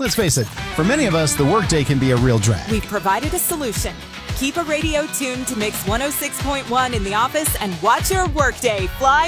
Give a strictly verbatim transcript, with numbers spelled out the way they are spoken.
Let's face it, for many of us, the workday can be a real drag. We've provided a solution. Keep a radio tuned to Mix one oh six point one in the office and watch your workday fly